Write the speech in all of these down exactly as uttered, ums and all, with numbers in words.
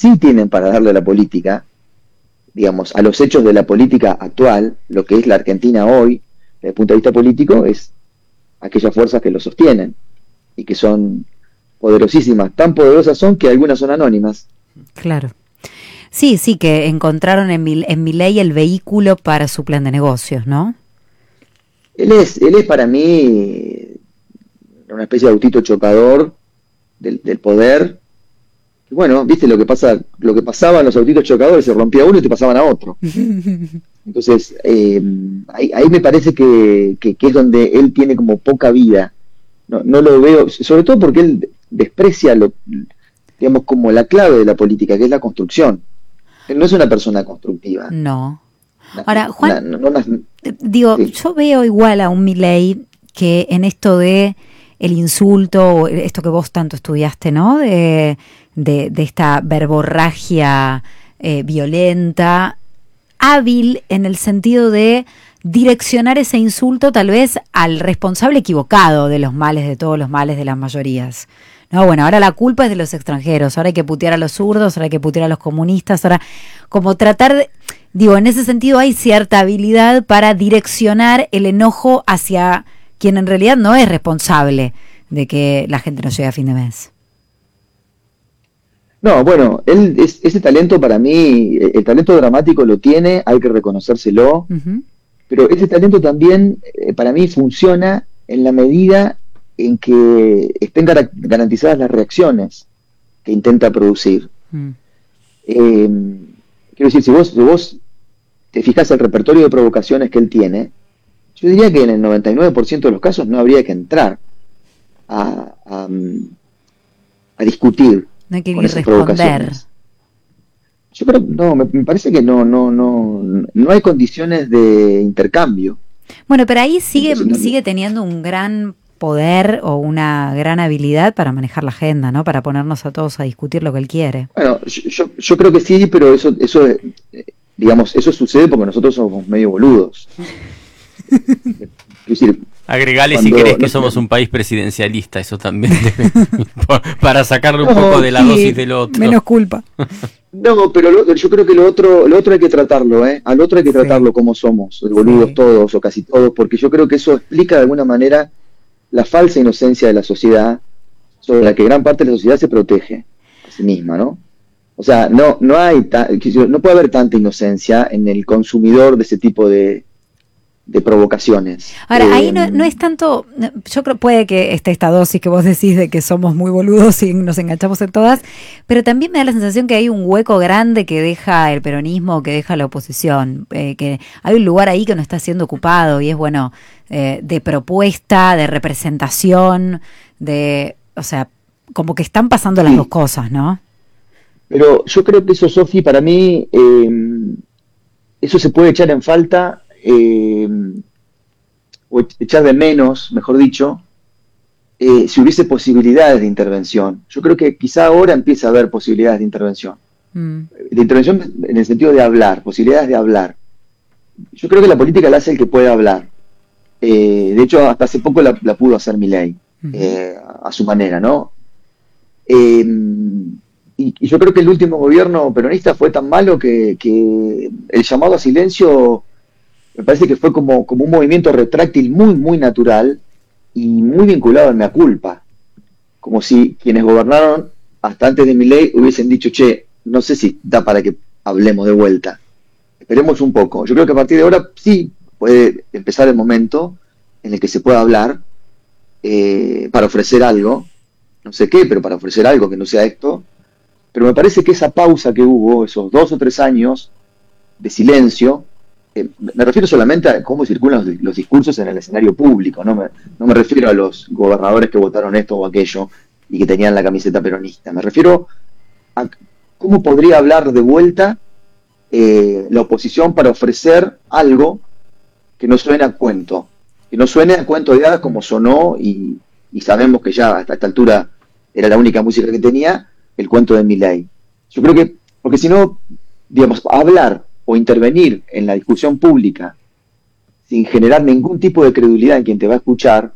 sí tienen para darle a la política, digamos, a los hechos de la política actual, lo que es la Argentina hoy, desde el punto de vista político, es aquellas fuerzas que lo sostienen y que son poderosísimas. Tan poderosas son que algunas son anónimas. Claro. Sí, sí, que encontraron en, Mil, en Milei el vehículo para su plan de negocios, ¿no? Él es, él es para mí una especie de autito chocador del, del poder. Y bueno, viste lo que pasa, lo que pasaba en los autitos chocadores, se rompía uno y te pasaban a otro. Entonces, eh, ahí, ahí me parece que, que, que es donde él tiene como poca vida. No, no lo veo, sobre todo porque él desprecia lo, digamos, como la clave de la política, que es la construcción. Él no es una persona constructiva. No. Ahora, Juan, no, no, no, no, digo, sí. yo veo igual a un Milei que en esto de el insulto, esto que vos tanto estudiaste, ¿no? De, de, de esta verborragia eh, violenta, hábil en el sentido de direccionar ese insulto tal vez al responsable equivocado de los males, de todos los males de las mayorías. No, bueno, ahora la culpa es de los extranjeros, ahora hay que putear a los zurdos, ahora hay que putear a los comunistas, ahora como tratar de, digo, en ese sentido hay cierta habilidad para direccionar el enojo hacia quien en realidad no es responsable de que la gente no llegue a fin de mes. No, bueno, él es, ese talento para mí, el talento dramático lo tiene, hay que reconocérselo, uh-huh. Pero ese talento también eh, para mí funciona en la medida en que estén gar- garantizadas las reacciones que intenta producir. Mm. Eh, quiero decir, si vos, si vos te fijas el repertorio de provocaciones que él tiene, yo diría que en el noventa y nueve por ciento de los casos no habría que entrar a, a, a discutir. No hay que con esas responder. Provocaciones. Yo creo, no, me, me parece que no, no, no, no hay condiciones de intercambio. Bueno, pero ahí sigue, Entonces, no, sigue teniendo un gran poder o una gran habilidad para manejar la agenda, ¿no? Para ponernos a todos a discutir lo que él quiere. Bueno, yo, yo creo que sí, pero eso, eso, digamos, eso sucede porque nosotros somos medio boludos. Es decir, agregale cuando, si querés que no, somos un país presidencialista, eso también debe, para sacarle un no, poco de la sí, dosis del otro. Menos culpa. No, pero lo, yo creo que lo otro, lo otro hay que tratarlo, ¿eh? Al otro hay que sí. tratarlo como somos, boludos sí. todos o casi todos, porque yo creo que eso explica de alguna manera la falsa inocencia de la sociedad, sobre la que gran parte de la sociedad se protege a sí misma, ¿no? O sea, no, no hay, ta, no puede haber tanta inocencia en el consumidor de ese tipo de de provocaciones. Ahora, eh, ahí no, no es tanto, yo creo puede que esté esta dosis que vos decís de que somos muy boludos y nos enganchamos en todas, pero también me da la sensación que hay un hueco grande que deja el peronismo, que deja la oposición, eh, que hay un lugar ahí que no está siendo ocupado y es bueno, eh, de propuesta, de representación, de, o sea, como que están pasando sí. las dos cosas, ¿no? Pero yo creo que eso, Sofi, para mí, eh, eso se puede echar en falta Eh, o echar de menos, mejor dicho, eh, si hubiese posibilidades de intervención. Yo creo que quizá ahora empieza a haber posibilidades de intervención. Mm. De intervención en el sentido de hablar, posibilidades de hablar. Yo creo que la política la hace el que puede hablar. Eh, de hecho, hasta hace poco la, la pudo hacer Milei, mm. eh, a su manera, ¿no? Eh, y, y yo creo que el último gobierno peronista fue tan malo que, que el llamado a silencio me parece que fue como, como un movimiento retráctil muy, muy natural y muy vinculado al mea culpa. Como si quienes gobernaron hasta antes de Milei hubiesen dicho, che, no sé si da para que hablemos de vuelta. Esperemos un poco. Yo creo que a partir de ahora sí puede empezar el momento en el que se pueda hablar eh, para ofrecer algo, no sé qué, pero para ofrecer algo que no sea esto. Pero me parece que esa pausa que hubo, esos dos o tres años de silencio, Eh, me refiero solamente a cómo circulan los, los discursos en el escenario público, no me, no me refiero a los gobernadores que votaron esto o aquello y que tenían la camiseta peronista, me refiero a cómo podría hablar de vuelta eh, la oposición para ofrecer algo que no suene a cuento, que no suene a cuento de hadas como sonó y, y sabemos que ya hasta esta altura era la única música que tenía, el cuento de Milei. Yo creo que, porque si no, digamos, hablar o intervenir en la discusión pública sin generar ningún tipo de credulidad en quien te va a escuchar,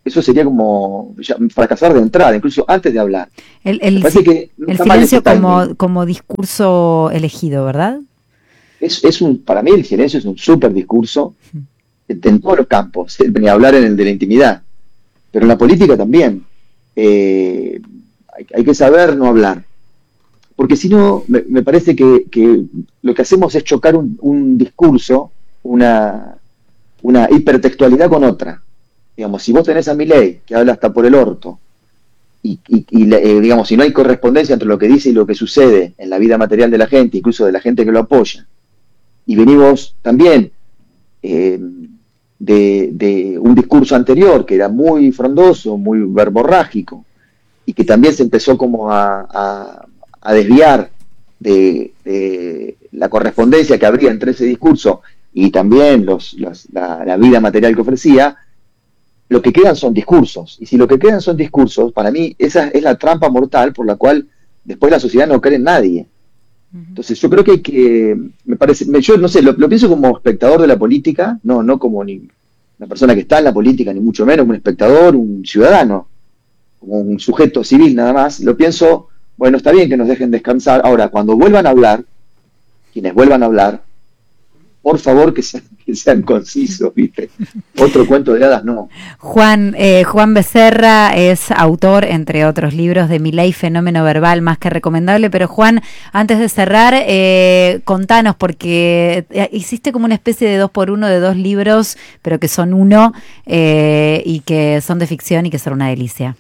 eso sería como ya, fracasar de entrada, incluso antes de hablar. El, el, si, que no el silencio como, como discurso elegido, ¿verdad? Es, es un, para mí el silencio es un súper discurso en, en todos los campos, ni hablar en el de la intimidad, pero en la política también. Eh, hay, hay que saber no hablar, porque si no, me, me parece que, que lo que hacemos es chocar un, un discurso, una, una hipertextualidad con otra. Digamos, si vos tenés a Milei, que habla hasta por el orto, y, y, y eh, digamos, si no hay correspondencia entre lo que dice y lo que sucede en la vida material de la gente, incluso de la gente que lo apoya, y venimos también eh, de, de un discurso anterior que era muy frondoso, muy verborrágico, y que también se empezó como a, a, a desviar de, de la correspondencia que habría entre ese discurso y también los, los, la, la vida material que ofrecía. Lo que quedan son discursos, y si lo que quedan son discursos, para mí esa es la trampa mortal por la cual después la sociedad no cree en nadie. Entonces yo creo que hay que, me parece, yo no sé, lo, lo pienso como espectador de la política, no, no como ni una persona que está en la política, ni mucho menos un espectador, un ciudadano, como un sujeto civil nada más. Lo pienso, bueno, está bien que nos dejen descansar. Ahora, cuando vuelvan a hablar, quienes vuelvan a hablar, por favor que sean, que sean concisos, ¿viste? Otro cuento de hadas no. Juan, eh, Juan Becerra es autor, entre otros libros, de Milei, Fenómeno Verbal, más que recomendable. Pero Juan, antes de cerrar, eh, contanos, porque hiciste como una especie de dos por uno de dos libros, pero que son uno, eh, y que son de ficción y que son una delicia.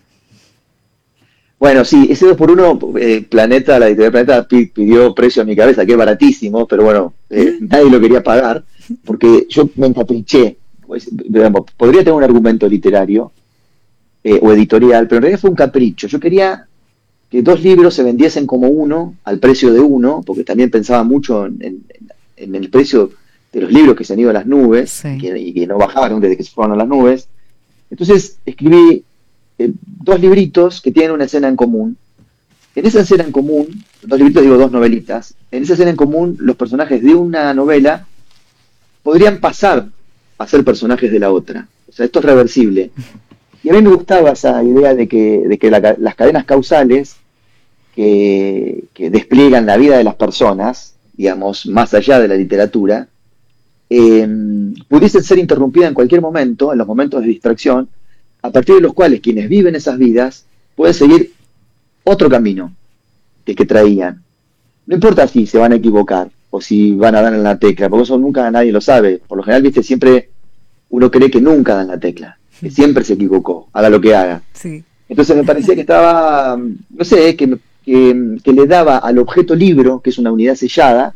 Bueno, sí, ese dos por uno, eh, Planeta, la editorial Planeta pidió precio a mi cabeza, que es baratísimo, pero bueno, eh, nadie lo quería pagar, porque yo me encapriché. Pues, digamos, podría tener un argumento literario eh, o editorial, pero en realidad fue un capricho. Yo quería que dos libros se vendiesen como uno, al precio de uno, porque también pensaba mucho en, en, en el precio de los libros que se han ido a las nubes, sí. y, que, y que no bajaron desde que se fueron a las nubes. Entonces escribí Eh, dos libritos que tienen una escena en común. En esa escena en común, dos libritos, digo dos novelitas, en esa escena en común los personajes de una novela podrían pasar a ser personajes de la otra. O sea, esto es reversible. Y a mí me gustaba esa idea de que, de que la, las cadenas causales que, que despliegan la vida de las personas, digamos, más allá de la literatura, eh, pudiesen ser interrumpidas en cualquier momento, en los momentos de distracción, a partir de los cuales quienes viven esas vidas pueden seguir otro camino que, que traían. No importa si se van a equivocar o si van a dar en la tecla, porque eso nunca nadie lo sabe. Por lo general, viste, siempre uno cree que nunca dan la tecla, que siempre se equivocó, haga lo que haga. Sí. Entonces me parecía que estaba, no sé, que, que, que le daba al objeto libro, que es una unidad sellada,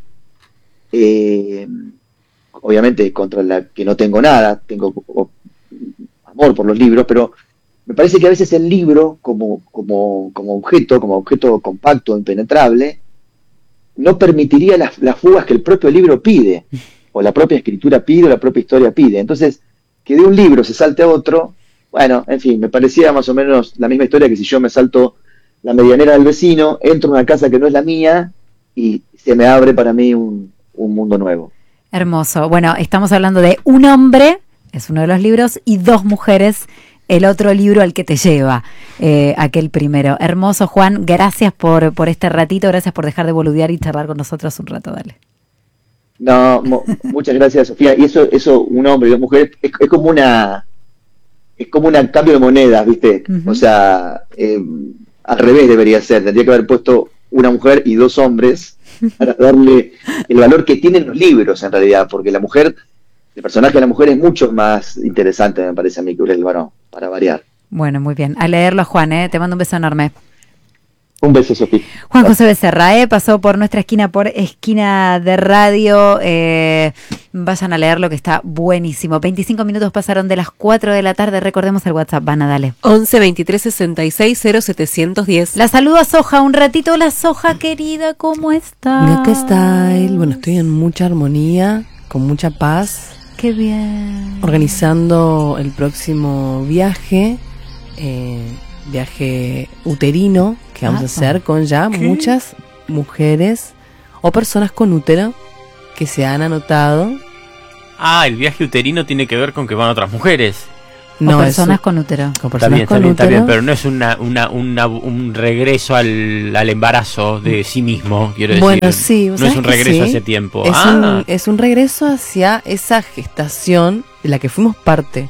eh, obviamente contra la que no tengo nada, tengo amor por los libros, pero me parece que a veces el libro como, como, como objeto, como objeto compacto, impenetrable, no permitiría las, las fugas que el propio libro pide, o la propia escritura pide, o la propia historia pide. Entonces, que de un libro se salte a otro, bueno, en fin, me parecía más o menos la misma historia que si yo me salto la medianera del vecino, entro a una casa que no es la mía, y se me abre para mí un, un mundo nuevo. Hermoso. Bueno, estamos hablando de Un hombre, es uno de los libros, y Dos mujeres, el otro libro al que te lleva, eh, aquel primero. Hermoso, Juan, gracias por, por este ratito, gracias por dejar de boludear y charlar con nosotros un rato, dale. No, mo, muchas gracias, Sofía. Y eso, eso, un hombre y dos mujeres, es, es como una, es como un cambio de monedas, ¿viste? Uh-huh. O sea, eh, al revés debería ser, tendría que haber puesto una mujer y dos hombres para darle el valor que tienen los libros, en realidad, porque la mujer, el personaje de la mujer es mucho más interesante, me parece a mí, que el varón, para variar. Bueno, muy bien. A leerlo, Juan, ¿eh? Te mando un beso enorme. Un beso, Sofía. Juan José Becerra, ¿eh? Pasó por nuestra esquina, por Esquina de Radio. Eh, vayan a leerlo, que está buenísimo. veinticinco minutos pasaron de las cuatro de la tarde. Recordemos el WhatsApp. Van a dale. once veintitrés sesenta y seis cero setecientos diez. La saludo a Soja un ratito. La Soja querida, ¿cómo está? ¿Qué style? Bueno, estoy en mucha armonía, con mucha paz. Qué bien. Organizando el próximo viaje, eh, viaje uterino, que vamos ah, a hacer con ya ¿qué? muchas mujeres o personas con útero que se han anotado. Ah, el viaje uterino tiene que ver con que van otras mujeres. No, con personas es, con útero. Con personas está bien, con está bien, útero. Está bien, pero no es una, una, una, un regreso al, al embarazo de sí mismo, quiero decir. Bueno, sí. No es un regreso sí. hacia tiempo. Es, ah. un, es un regreso hacia esa gestación de la que fuimos parte.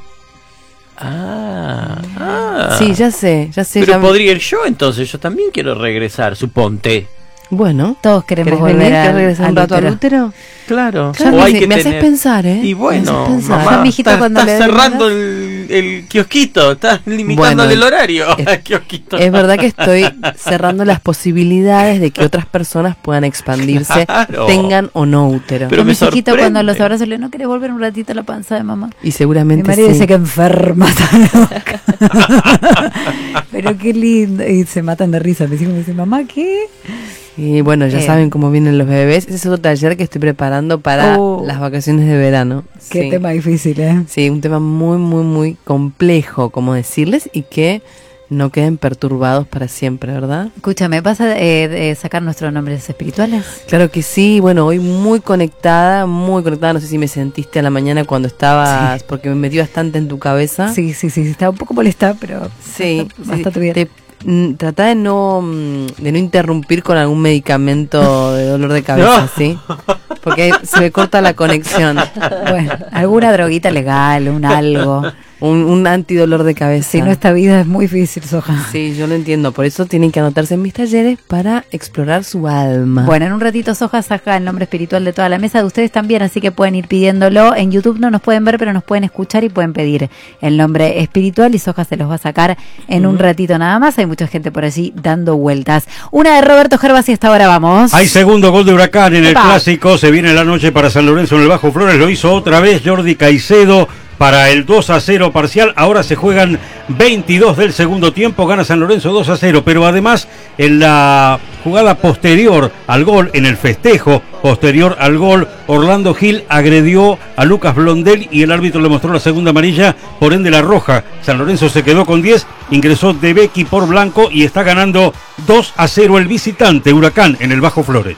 Ah, ah. Sí, ya sé, ya sé. Pero ya podría ir yo, entonces yo también quiero regresar, suponte. Bueno, todos queremos volver venir, a regresar un rato al útero. Claro, claro o me, hay que me tener... haces pensar, ¿eh? Y bueno, pensar. mamá, mijito, estás, cuando estás le cerrando el, el kiosquito, estás limitándole bueno, el horario es, al kiosquito. Es verdad que estoy cerrando las posibilidades de que otras personas puedan expandirse, claro. tengan o no útero. Pero mi hijito cuando los abrazos le no querés volver un ratito a la panza de mamá. Y seguramente mi marido sí. dice que enferma, está loca. Pero qué lindo. Y se matan de risa. Mis hijos me dicen, mamá, ¿qué? Y bueno, ya eh. saben cómo vienen los bebés. Ese es otro taller que estoy preparando para oh, las vacaciones de verano. Qué sí. tema difícil, ¿eh? Sí, un tema muy, muy, muy complejo, como decirles, y que no queden perturbados para siempre, ¿verdad? Escúchame, ¿vas a eh, sacar nuestros nombres espirituales? Claro que sí. Bueno, hoy muy conectada, muy conectada. No sé si me sentiste a la mañana cuando estabas, sí. porque me metí bastante en tu cabeza. Sí, sí, sí, estaba un poco molesta, pero sí, bastante sí, bien. Te, Trata de no de no interrumpir con algún medicamento de dolor de cabeza, no. ¿sí? Porque se me corta la conexión. Bueno, alguna droguita legal, un algo. Un, un antidolor de cabeza. Si no, esta vida es muy difícil, Soja. Sí, yo lo entiendo. Por eso tienen que anotarse en mis talleres para explorar su alma. Bueno, en un ratito Soja saca el nombre espiritual de toda la mesa, de ustedes también, así que pueden ir pidiéndolo. En YouTube no nos pueden ver, pero nos pueden escuchar y pueden pedir el nombre espiritual y Soja se los va a sacar en uh-huh. un ratito nada más. Hay mucha gente por allí dando vueltas. Una de Roberto Gervas y hasta ahora vamos. Hay segundo gol de Huracán en Epa. el Clásico. Se viene la noche para San Lorenzo en el Bajo Flores. Lo hizo otra vez Jordi Caicedo para el dos a cero parcial. Ahora se juegan veintidós del segundo tiempo, gana San Lorenzo dos a cero, pero además en la jugada posterior al gol, en el festejo posterior al gol, Orlando Gil agredió a Lucas Blondel y el árbitro le mostró la segunda amarilla, por ende la roja. San Lorenzo se quedó con diez, ingresó De Becchi por Blanco y está ganando dos a cero el visitante Huracán en el Bajo Flores.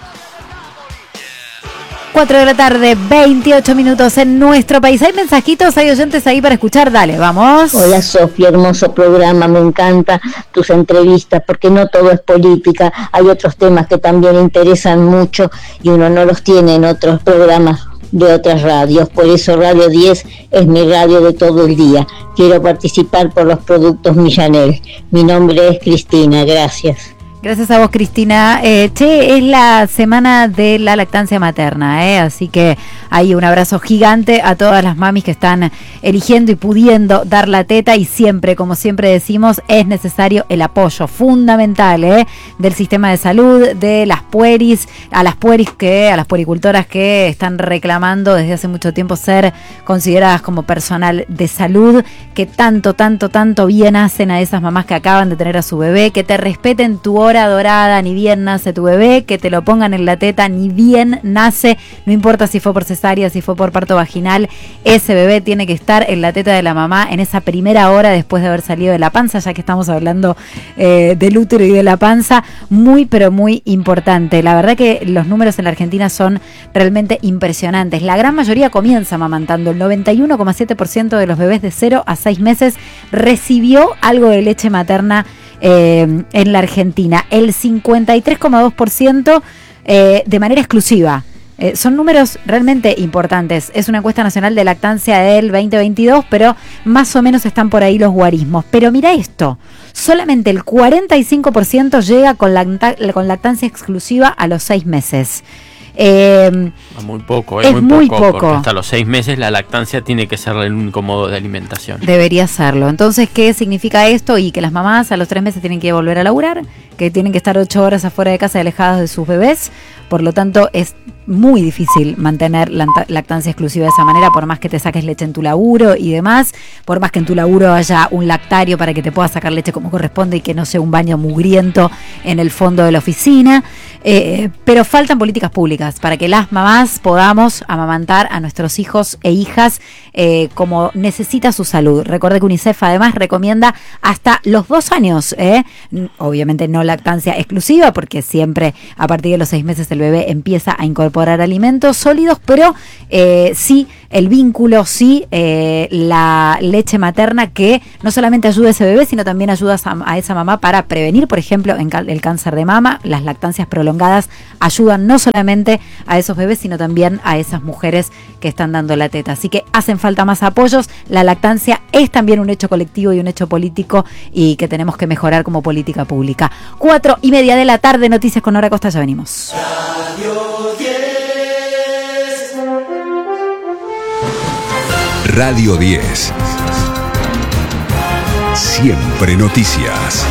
cuatro de la tarde, veintiocho minutos en nuestro país. ¿Hay mensajitos? ¿Hay oyentes ahí para escuchar? Dale, vamos. Hola, Sofía, hermoso programa. Me encantan tus entrevistas porque no todo es política. Hay otros temas que también interesan mucho y uno no los tiene en otros programas de otras radios. Por eso Radio diez es mi radio de todo el día. Quiero participar por los productos Millanel. Mi nombre es Cristina. Gracias. Gracias a vos, Cristina. Eh, che, es la semana de la lactancia materna, ¿eh? Así que hay un abrazo gigante a todas las mamis que están eligiendo y pudiendo dar la teta y siempre, como siempre decimos, es necesario el apoyo fundamental, ¿eh? del sistema de salud, de las pueris, a las pueris que, a las puericultoras que están reclamando desde hace mucho tiempo ser consideradas como personal de salud, que tanto, tanto, tanto bien hacen a esas mamás que acaban de tener a su bebé, que te respeten tu hora dorada, ni bien nace tu bebé, que te lo pongan en la teta, ni bien nace, no importa si fue por cesárea, si fue por parto vaginal, ese bebé tiene que estar en la teta de la mamá en esa primera hora después de haber salido de la panza, ya que estamos hablando eh, del útero y de la panza, muy pero muy importante. La verdad que los números en la Argentina son realmente impresionantes. La gran mayoría comienza amamantando, el noventa y uno coma siete por ciento de los bebés de cero a seis meses recibió algo de leche materna Eh, en la Argentina, el cincuenta y tres coma dos por ciento eh, de manera exclusiva. Eh, son números realmente importantes. Es una encuesta nacional de lactancia del veinte veintidós, pero más o menos están por ahí los guarismos. Pero mira esto, solamente el cuarenta y cinco por ciento llega con, lacta- con lactancia exclusiva a los seis meses. Eh, muy poco, es, es muy, muy poco, poco. Porque hasta los seis meses la lactancia tiene que ser el único modo de alimentación. Debería serlo. Entonces, ¿qué significa esto? Y que las mamás a los tres meses tienen que volver a laburar, que tienen que estar ocho horas afuera de casa alejadas de sus bebés. Por lo tanto, es muy difícil mantener la lactancia exclusiva de esa manera, por más que te saques leche en tu laburo y demás, por más que en tu laburo haya un lactario para que te puedas sacar leche como corresponde y que no sea un baño mugriento en el fondo de la oficina. Eh, pero faltan políticas públicas para que las mamás podamos amamantar a nuestros hijos e hijas eh, como necesita su salud. Recuerde que UNICEF además recomienda hasta los dos años, ¿eh? Obviamente no lactancia exclusiva, porque siempre a partir de los seis meses el bebé empieza a incorporar incorporar alimentos sólidos, pero eh, sí el vínculo, sí eh, la leche materna que no solamente ayuda a ese bebé, sino también ayuda a, a esa mamá para prevenir, por ejemplo, en el cáncer de mama. Las lactancias prolongadas ayudan no solamente a esos bebés, sino también a esas mujeres que están dando la teta. Así que hacen falta más apoyos. La lactancia es también un hecho colectivo y un hecho político y que tenemos que mejorar como política pública. Cuatro y media de la tarde, noticias con Nora Costa, ya venimos. Radio diez. Radio diez. Siempre noticias.